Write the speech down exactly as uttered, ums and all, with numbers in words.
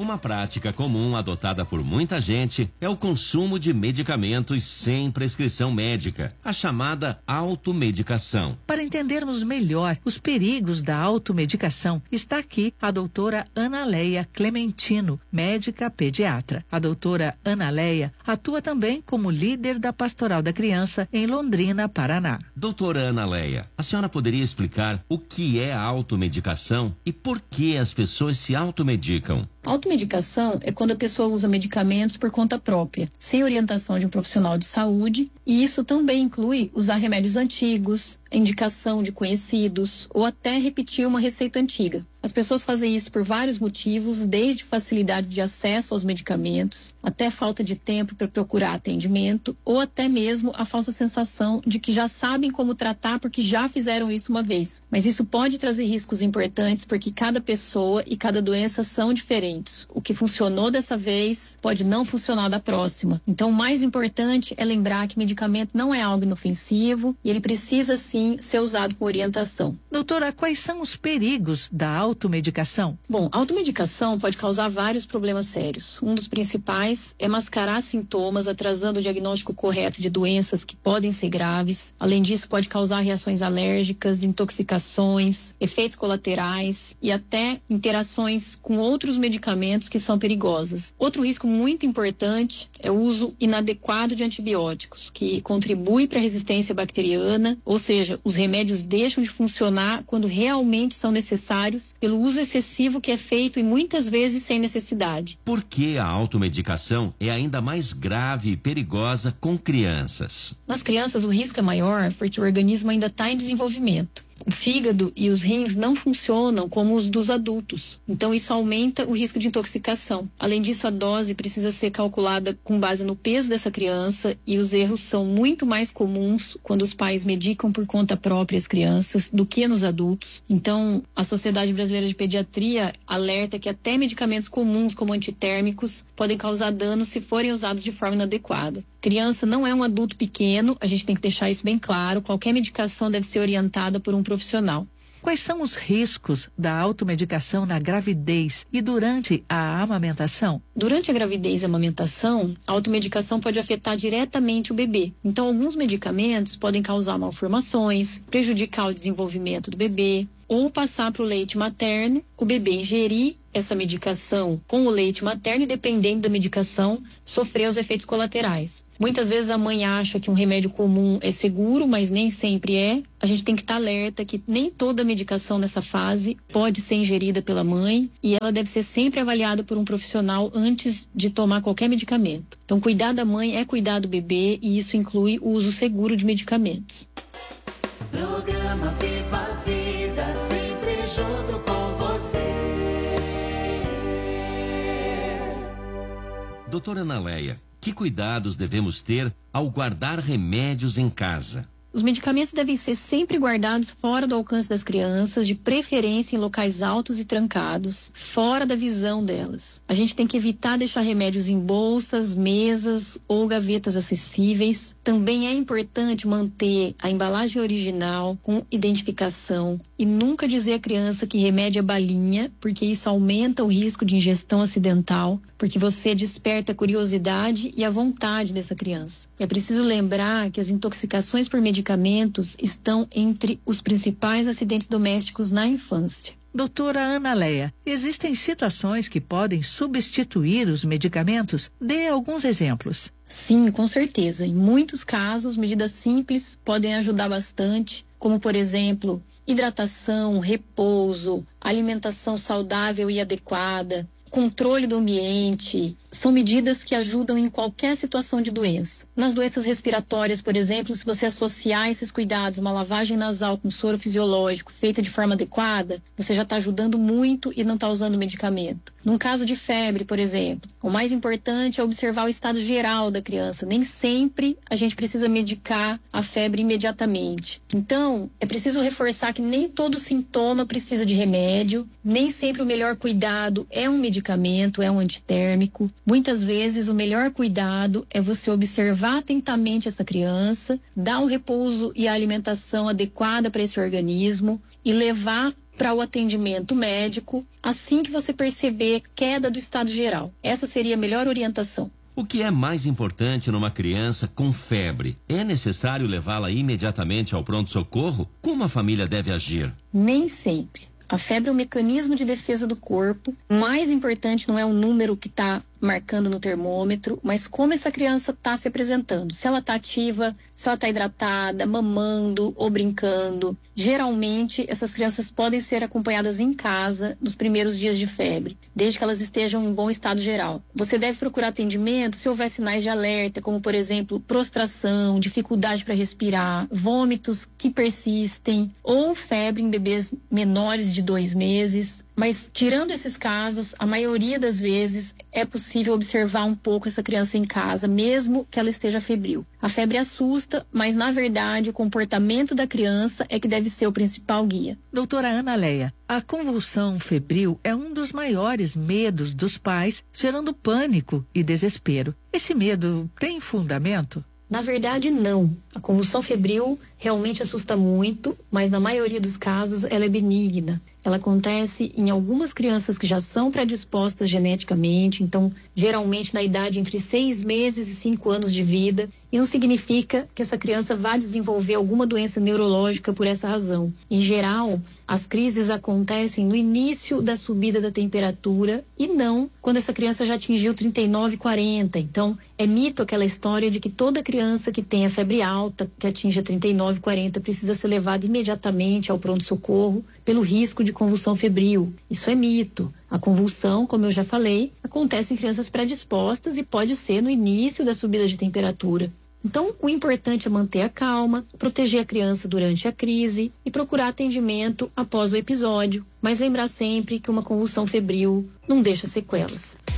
Uma prática comum adotada por muita gente é o consumo de medicamentos sem prescrição médica, a chamada automedicação. Para entendermos melhor os perigos da automedicação, está aqui a doutora Analeia Clementino, médica pediatra. A doutora Analeia atua também como líder da Pastoral da Criança em Londrina, Paraná. Doutora Analeia, a senhora poderia explicar o que é a automedicação e por que as pessoas se automedicam? Automedicação é quando a pessoa usa medicamentos por conta própria, sem orientação de um profissional de saúde, e isso também inclui usar remédios antigos, indicação de conhecidos ou até repetir uma receita antiga. As pessoas fazem isso por vários motivos, desde facilidade de acesso aos medicamentos, até falta de tempo para procurar atendimento, ou até mesmo a falsa sensação de que já sabem como tratar porque já fizeram isso uma vez. Mas isso pode trazer riscos importantes porque cada pessoa e cada doença são diferentes. O que funcionou dessa vez pode não funcionar da próxima. Então, o mais importante é lembrar que medicamento não é algo inofensivo e ele precisa sim ser usado com orientação. Doutora, quais são os perigos da automedicação? Automedicação? Bom, a automedicação pode causar vários problemas sérios. Um dos principais é mascarar sintomas, atrasando o diagnóstico correto de doenças que podem ser graves. Além disso, pode causar reações alérgicas, intoxicações, efeitos colaterais e até interações com outros medicamentos que são perigosas. Outro risco muito importante é o uso inadequado de antibióticos, que contribui para a resistência bacteriana, ou seja, os remédios deixam de funcionar quando realmente são necessários pelo uso excessivo que é feito e muitas vezes sem necessidade. Por que a automedicação é ainda mais grave e perigosa com crianças? Nas crianças o risco é maior porque o organismo ainda está em desenvolvimento. O fígado e os rins não funcionam como os dos adultos, então isso aumenta o risco de intoxicação. Além disso, a dose precisa ser calculada com base no peso dessa criança e os erros são muito mais comuns quando os pais medicam por conta própria as crianças do que nos adultos. Então, a Sociedade Brasileira de Pediatria alerta que até medicamentos comuns como antitérmicos podem causar danos se forem usados de forma inadequada. Criança não é um adulto pequeno, a gente tem que deixar isso bem claro. Qualquer medicação deve ser orientada por um profissional. Quais são os riscos da automedicação na gravidez e durante a amamentação? Durante a gravidez e a amamentação, a automedicação pode afetar diretamente o bebê. Então, alguns medicamentos podem causar malformações, prejudicar o desenvolvimento do bebê, ou passar para o leite materno, o bebê ingerir essa medicação com o leite materno e, dependendo da medicação, sofrer os efeitos colaterais. Muitas vezes a mãe acha que um remédio comum é seguro, mas nem sempre é. A gente tem que estar alerta que nem toda medicação nessa fase pode ser ingerida pela mãe e ela deve ser sempre avaliada por um profissional antes de tomar qualquer medicamento. Então, cuidar da mãe é cuidar do bebê e isso inclui o uso seguro de medicamentos. Programa Viva a Vida, sempre junto com você. Doutora Analeia, que cuidados devemos ter ao guardar remédios em casa? Os medicamentos devem ser sempre guardados fora do alcance das crianças, de preferência em locais altos e trancados, fora da visão delas. A gente tem que evitar deixar remédios em bolsas, mesas ou gavetas acessíveis. Também é importante manter a embalagem original com identificação e nunca dizer à criança que remédio é balinha, porque isso aumenta o risco de ingestão acidental, porque você desperta a curiosidade e a vontade dessa criança. É preciso lembrar que as intoxicações por medicamentos medicamentos estão entre os principais acidentes domésticos na infância. Doutora Analeia, existem situações que podem substituir os medicamentos? Dê alguns exemplos. Sim, com certeza. Em muitos casos, medidas simples podem ajudar bastante, como, por exemplo, hidratação, repouso, alimentação saudável e adequada, controle do ambiente. São medidas que ajudam em qualquer situação de doença. Nas doenças respiratórias, por exemplo, se você associar esses cuidados, uma lavagem nasal com soro fisiológico feita de forma adequada, você já está ajudando muito e não está usando medicamento. Num caso de febre, por exemplo, o mais importante é observar o estado geral da criança. Nem sempre a gente precisa medicar a febre imediatamente. Então, é preciso reforçar que nem todo sintoma precisa de remédio, nem sempre o melhor cuidado é um medicamento, é um antitérmico. Muitas vezes o melhor cuidado é você observar atentamente essa criança, dar o repouso e a alimentação adequada para esse organismo e levar para o atendimento médico assim que você perceber queda do estado geral. Essa seria a melhor orientação. O que é mais importante numa criança com febre? É necessário levá-la imediatamente ao pronto-socorro? Como a família deve agir? Nem sempre. A febre é um mecanismo de defesa do corpo. O mais importante não é o número que está marcando no termômetro, mas como essa criança está se apresentando. Se ela está ativa, se ela está hidratada, mamando ou brincando. Geralmente, essas crianças podem ser acompanhadas em casa nos primeiros dias de febre, desde que elas estejam em bom estado geral. Você deve procurar atendimento se houver sinais de alerta, como, por exemplo, prostração, dificuldade para respirar, vômitos que persistem ou febre em bebês menores de dois meses. Mas, tirando esses casos, a maioria das vezes é possível observar um pouco essa criança em casa, mesmo que ela esteja febril. A febre assusta, mas, na verdade, o comportamento da criança é que deve ser o principal guia. Doutora Analéia, a convulsão febril é um dos maiores medos dos pais, gerando pânico e desespero. Esse medo tem fundamento? Na verdade, não. A convulsão febril realmente assusta muito, mas na maioria dos casos ela é benigna. Ela acontece em algumas crianças que já são predispostas geneticamente, então geralmente na idade entre seis meses e cinco anos de vida, e não significa que essa criança vá desenvolver alguma doença neurológica por essa razão. Em geral, as crises acontecem no início da subida da temperatura e não quando essa criança já atingiu trinta e nove, quarenta. Então, é mito aquela história de que toda criança que tenha febre alta, que atinja trinta e nove, quarenta, precisa ser levada imediatamente ao pronto-socorro pelo risco de convulsão febril. Isso é mito. A convulsão, como eu já falei, acontece em crianças predispostas e pode ser no início da subida de temperatura. Então, o importante é manter a calma, proteger a criança durante a crise e procurar atendimento após o episódio, mas lembrar sempre que uma convulsão febril não deixa sequelas.